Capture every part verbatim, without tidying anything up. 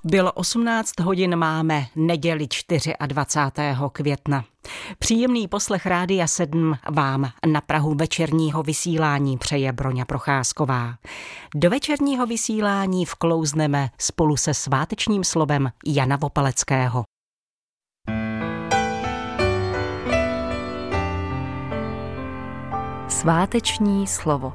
Bylo osmnáct hodin, máme neděli dvacátého čtvrtého května. Příjemný poslech Rádia sedm vám na prahu večerního vysílání přeje Broňa Procházková. Do večerního vysílání vklouzneme spolu se svátečním slovem Jana Vopaleckého. Sváteční slovo.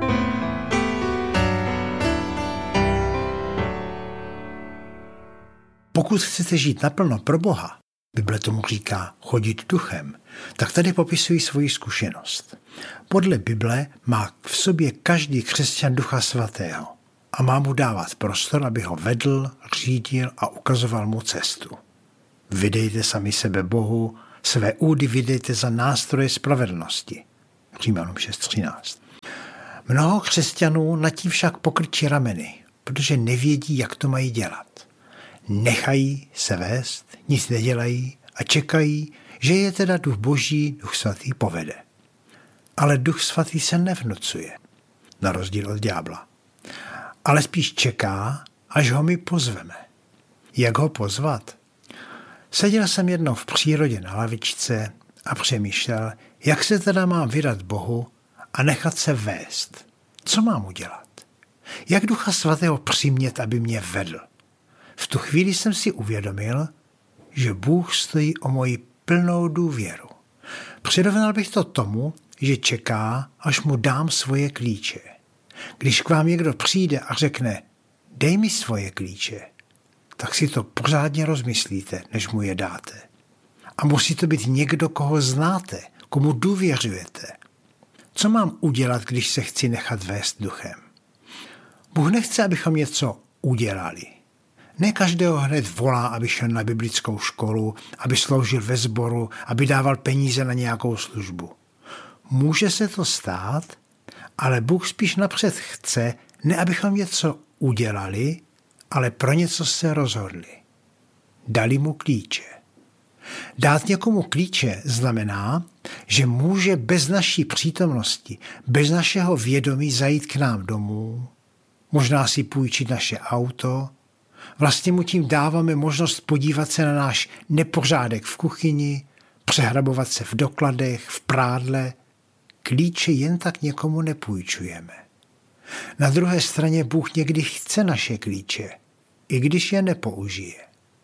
Pokud chcete žít naplno pro Boha, Bible tomu říká chodit duchem, tak tady popisují svoji zkušenost. Podle Bible má v sobě každý křesťan Ducha Svatého a má mu dávat prostor, aby ho vedl, řídil a ukazoval mu cestu. Vydejte sami sebe Bohu, své údy vydejte za nástroje spravedlnosti. Římanům šest třináct. Mnoho křesťanů nad tím však pokrčí rameny, protože nevědí, jak to mají dělat. Nechají se vést, nic nedělají a čekají, že je teda Duch Boží, Duch Svatý povede. Ale Duch Svatý se nevnucuje, na rozdíl od ďábla. Ale spíš čeká, až ho my pozveme. Jak ho pozvat? Seděl jsem jednou v přírodě na lavičce a přemýšlel, jak se teda mám vydat Bohu a nechat se vést. Co mám udělat? Jak Ducha Svatého přimět, aby mě vedl? V tu chvíli jsem si uvědomil, že Bůh stojí o moji plnou důvěru. Přirovnal bych to tomu, že čeká, až mu dám svoje klíče. Když k vám někdo přijde a řekne, dej mi svoje klíče, tak si to pořádně rozmyslíte, než mu je dáte. A musí to být někdo, koho znáte, komu důvěřujete. Co mám udělat, když se chci nechat vést duchem? Bůh nechce, abychom něco udělali. Ne každého hned volá, aby šel na biblickou školu, aby sloužil ve sboru, aby dával peníze na nějakou službu. Může se to stát, ale Bůh spíš napřed chce, ne abychom něco udělali, ale pro něco se rozhodli. Dali mu klíče. Dát někomu klíče znamená, že může bez naší přítomnosti, bez našeho vědomí zajít k nám domů, možná si půjčit naše auto. Vlastně mu tím dáváme možnost podívat se na náš nepořádek v kuchyni, přehrabovat se v dokladech, v prádle. Klíče jen tak někomu nepůjčujeme. Na druhé straně Bůh někdy chce naše klíče, i když je nepoužije.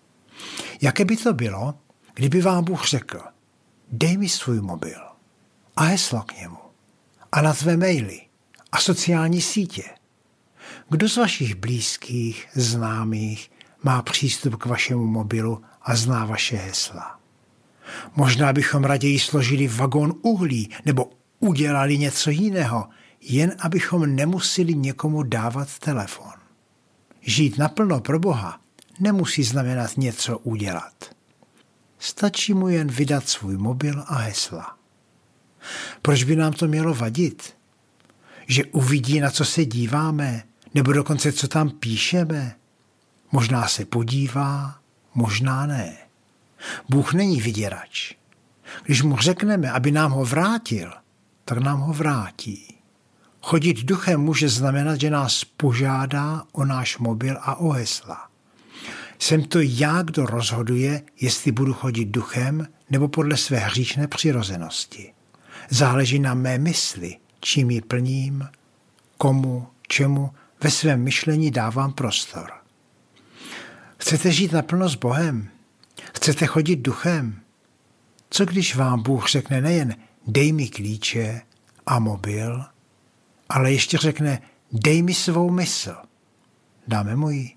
Jaké by to bylo, kdyby vám Bůh řekl, dej mi svůj mobil a heslo k němu a na tvé maily a sociální sítě. Kdo z vašich blízkých, známých má přístup k vašemu mobilu a zná vaše hesla? Možná bychom raději složili vagón uhlí nebo udělali něco jiného, jen abychom nemuseli někomu dávat telefon. Žít naplno pro Boha nemusí znamenat něco udělat. Stačí mu jen vydat svůj mobil a hesla. Proč by nám to mělo vadit? Že uvidí, na co se díváme, nebo dokonce, co tam píšeme? Možná se podívá, možná ne. Bůh není vyděrač. Když mu řekneme, aby nám ho vrátil, tak nám ho vrátí. Chodit duchem může znamenat, že nás požádá o náš mobil a o hesla. Jsem to já, kdo rozhoduje, jestli budu chodit duchem nebo podle své hříšné přirozenosti. Záleží na mé mysli, čím ji plním, komu, čemu ve svém myšlení dávám prostor. Chcete žít naplno s Bohem? Chcete chodit duchem? Co když vám Bůh řekne nejen dej mi klíče a mobil, ale ještě řekne dej mi svou mysl. Dáme mu ji?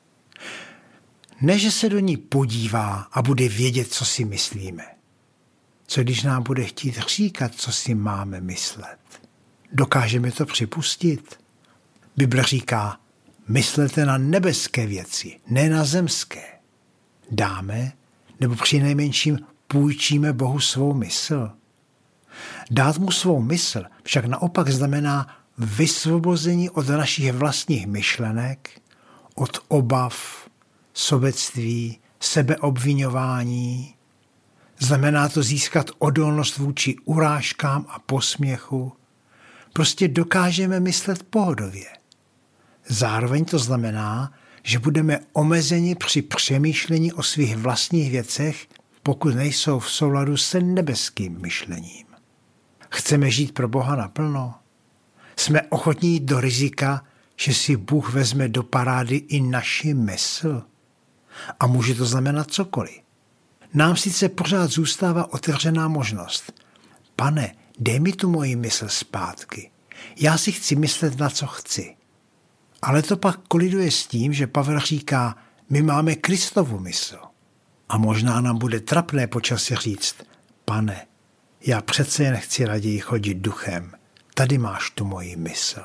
Ne, že se do ní podívá a bude vědět, co si myslíme. Co když nám bude chtít říkat, co si máme myslet? Dokážeme to připustit? Bible říká, myslete na nebeské věci, ne na zemské. Dáme, nebo přinejmenším půjčíme Bohu svou mysl. Dát mu svou mysl však naopak znamená vysvobození od našich vlastních myšlenek, od obav, sobectví, sebeobviňování. Znamená to získat odolnost vůči urážkám a posměchu. Prostě dokážeme myslet pohodově. Zároveň to znamená, že budeme omezeni při přemýšlení o svých vlastních věcech, pokud nejsou v souladu se nebeským myšlením. Chceme žít pro Boha naplno? Jsme ochotní jít do rizika, že si Bůh vezme do parády i naši mysl? A může to znamenat cokoliv. Nám sice pořád zůstává otevřená možnost. Pane, dej mi tu moji mysl zpátky. Já si chci myslet, na co chci. Ale to pak koliduje s tím, že Pavel říká, my máme Kristovu mysl. A možná nám bude trapné počasí říct, Pane, já přece jen chci raději chodit duchem. Tady máš tu moji mysl.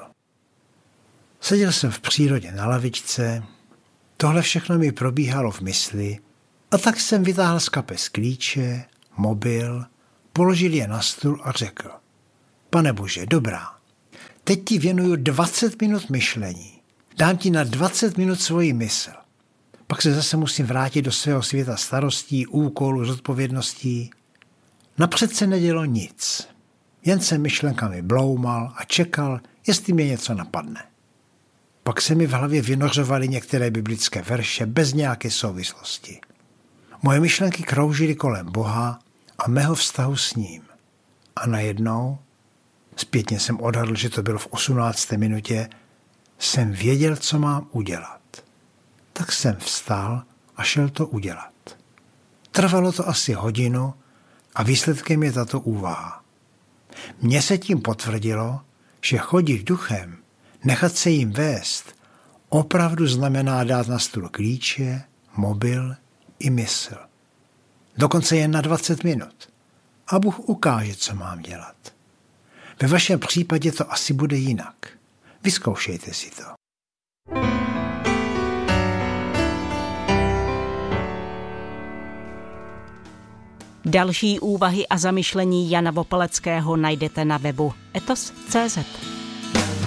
Seděl jsem v přírodě na lavičce, tohle všechno mi probíhalo v mysli a tak jsem vytáhl z kapes klíče, mobil, položil je na stůl a řekl, Pane Bože, dobrá, teď ti věnuju dvacet minut myšlení. Dám ti na dvacet minut svoji mysl. Pak se zase musím vrátit do svého světa starostí, úkolů, zodpovědností. Napřed se nedělo nic. Jen jsem myšlenkami bloumal a čekal, jestli mě něco napadne. Pak se mi v hlavě vynořovaly některé biblické verše bez nějaké souvislosti. Moje myšlenky kroužily kolem Boha a mého vztahu s ním. A najednou, zpětně jsem odhadl, že to bylo v osmnácté minutě, jsem věděl, co mám udělat. Tak jsem vstal a šel to udělat. Trvalo to asi hodinu a výsledkem je tato úvaha. Mně se tím potvrdilo, že chodit duchem, nechat se jim vést, opravdu znamená dát na stůl klíče, mobil i mysl. Dokonce jen na dvacet minut. A Bůh ukáže, co mám dělat. Ve vašem případě to asi bude jinak. Vyzkoušejte si to. Další úvahy a zamyšlení Jana Vopeleckého najdete na webu etos tečka cé zet.